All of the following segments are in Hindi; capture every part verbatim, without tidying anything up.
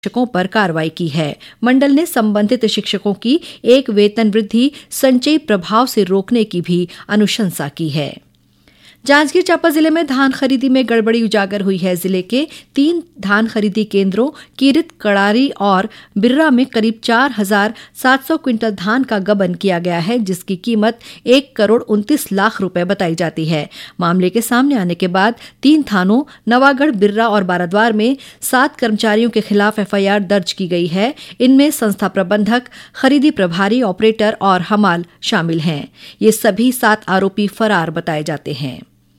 शिक्षकों पर कार्रवाई की है। मंडल ने संबंधित शिक्षकों की एक वेतन वृद्धि संचयी प्रभाव से रोकने की भी अनुशंसा की है। जांजगीर चांपा जिले में धान खरीदी में गड़बड़ी उजागर हुई है। जिले के तीन धान खरीदी केंद्रों कीरित, कड़ारी और बिर्रा में करीब चार हजार सात सौ क्विंटल धान का गबन किया गया है, जिसकी कीमत एक करोड़ उनतीस लाख रुपए बताई जाती है। मामले के सामने आने के बाद तीन थानों नवागढ़, बिर्रा और बाराद्वार में सात कर्मचारियों के खिलाफ एफआईआर दर्ज की गई है। इनमें संस्था प्रबंधक, खरीदी प्रभारी, ऑपरेटर और हमाल शामिल हैं। ये सभी सात आरोपी फरार बताए जाते हैं।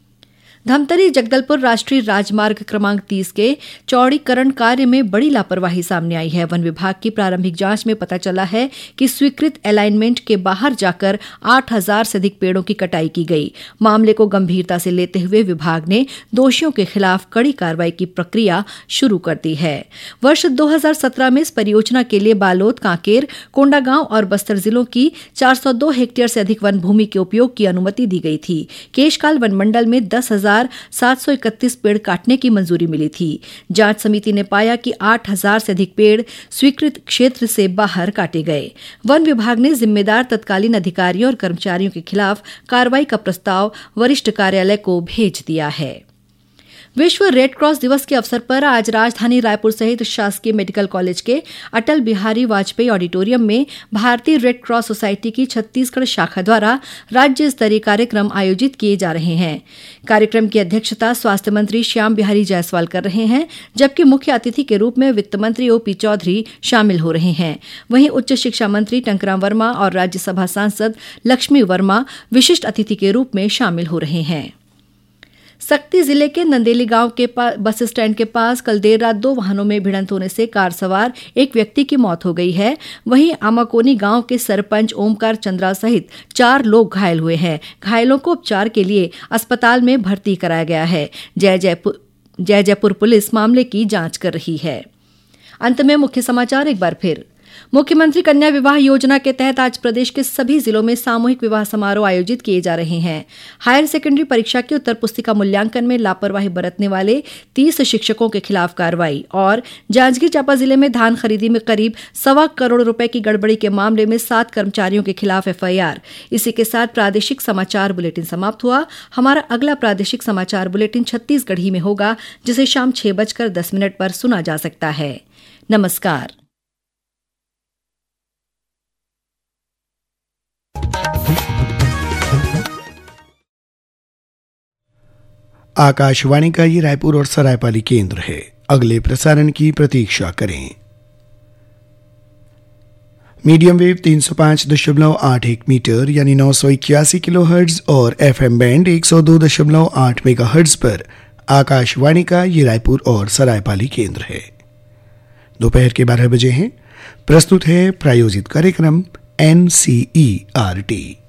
धमतरी जगदलपुर राष्ट्रीय राजमार्ग क्रमांक तीस के चौड़ीकरण कार्य में बड़ी लापरवाही सामने आई है। वन विभाग की प्रारंभिक जांच में पता चला है कि स्वीकृत अलाइनमेंट के बाहर जाकर आठ हजार से अधिक पेड़ों की कटाई की गई। मामले को गंभीरता से लेते हुए विभाग ने दोषियों के खिलाफ कड़ी कार्रवाई की प्रक्रिया शुरू कर दी है। वर्ष दो हजार सत्रह में इस परियोजना के लिए बालोद, कांकेर, कोंडागांव और बस्तर जिलों की चार सौ दो हेक्टेयर से अधिक वन भूमि के उपयोग की अनुमति दी गई थी। केशकाल वन मंडल में दस हजार सात सौ इकतीस पेड़ काटने की मंजूरी मिली थी। जांच समिति ने पाया कि आठ हजार से अधिक पेड़ स्वीकृत क्षेत्र से बाहर काटे गए। वन विभाग ने जिम्मेदार तत्कालीन अधिकारियों और कर्मचारियों के खिलाफ कार्रवाई का प्रस्ताव वरिष्ठ कार्यालय को भेज दिया है। विश्व रेड क्रॉस दिवस के अवसर पर आज राजधानी रायपुर सहित शासकीय मेडिकल कॉलेज के अटल बिहारी वाजपेयी ऑडिटोरियम में भारतीय रेड क्रॉस सोसाइटी की छत्तीसगढ़ शाखा द्वारा राज्य स्तरीय कार्यक्रम आयोजित किए जा रहे हैं। कार्यक्रम की अध्यक्षता स्वास्थ्य मंत्री श्याम बिहारी जायसवाल कर रहे हैं, जबकि मुख्य अतिथि के रूप में वित्त मंत्री ओपी चौधरी शामिल हो रहे हैं। वहीं उच्च शिक्षा मंत्री टंकराम वर्मा और राज्यसभा सांसद लक्ष्मी वर्मा विशिष्ट अतिथि के रूप में शामिल हो रहे हैं। सक्ती जिले के नंदेली गांव के बस स्टैंड के पास कल देर रात दो वाहनों में भिड़ंत होने से कार सवार एक व्यक्ति की मौत हो गई है। वहीं आमाकोनी गांव के सरपंच ओमकार चंद्रा सहित चार लोग घायल हुए हैं। घायलों को उपचार के लिए अस्पताल में भर्ती कराया गया है। जय जयपुर जय जयपुर पुलिस मामले की जांच कर रही है। अंत में मुख्य समाचार एक बार फिर। मुख्यमंत्री कन्या विवाह योजना के तहत आज प्रदेश के सभी जिलों में सामूहिक विवाह समारोह आयोजित किए जा रहे हैं। हायर सेकेंडरी परीक्षा की उत्तर पुस्तिका मूल्यांकन में लापरवाही बरतने वाले तीस शिक्षकों के खिलाफ कार्रवाई। और जांजगीर चांपा जिले में धान खरीदी में करीब सवा करोड़ रुपए की गड़बड़ी के मामले में सात कर्मचारियों के खिलाफ एफआईआर। इसी के साथ प्रादेशिक समाचार बुलेटिन समाप्त हुआ। हमारा अगला प्रादेशिक समाचार बुलेटिन छत्तीसगढ़ी में होगा, जिसे शाम छह बजकर दस मिनट पर सुना जा सकता है। नमस्कार। आकाशवाणी का ये रायपुर और सरायपाली केंद्र है। अगले प्रसारण की प्रतीक्षा करें। मीडियम वेव तीन सौ पाँच दशमलव आठ एक मीटर यानी नौ सौ इक्यासी किलो हर्ट्ज और एफएम बैंड एक सौ दो दशमलव आठ मेगा हर्ट्ज पर आकाशवाणी का ये रायपुर और सरायपाली केंद्र है। दोपहर के बारह बजे हैं। प्रस्तुत है प्रायोजित कार्यक्रम एनसीईआरटी।